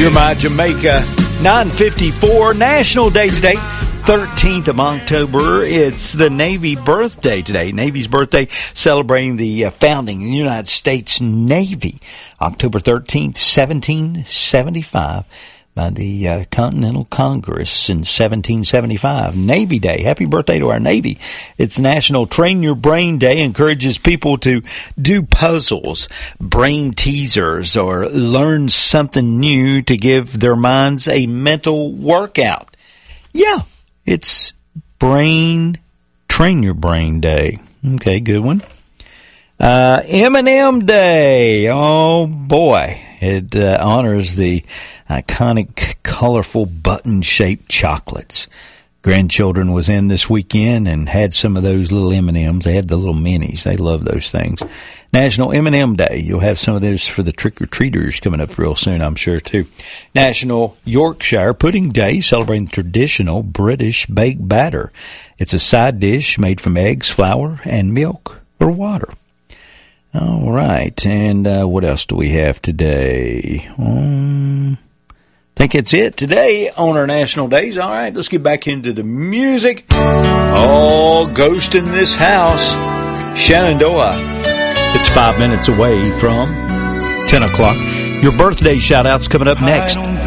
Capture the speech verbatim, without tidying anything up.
You're My Jamaica. nine fifty-four, National Day today, thirteenth of October. It's the Navy birthday today. Navy's birthday, celebrating the uh, founding of the United States Navy. October thirteenth, seventeen seventy-five. By the uh, Continental Congress in seventeen seventy-five. Navy Day. Happy birthday to our Navy. It's National Train Your Brain Day. Encourages people to do puzzles, brain teasers, or learn something new to give their minds a mental workout. Yeah, it's Brain Train Your Brain Day. Okay, good one. Uh, M and M Day. Oh, boy. It uh, honors the iconic, colorful, button-shaped chocolates. Grandchildren was in this weekend and had some of those little M and M's. They had the little minis. They love those things. National M and M Day. You'll have some of those for the trick-or-treaters coming up real soon, I'm sure, too. National Yorkshire Pudding Day, celebrating the traditional British baked batter. It's a side dish made from eggs, flour, and milk or water. All right, and uh, what else do we have today? Um, I think it's it today on our national days. All right, let's get back into the music. Oh, Ghost in This House, Shenandoah. It's five minutes away from ten o'clock. Your birthday shout-outs coming up next.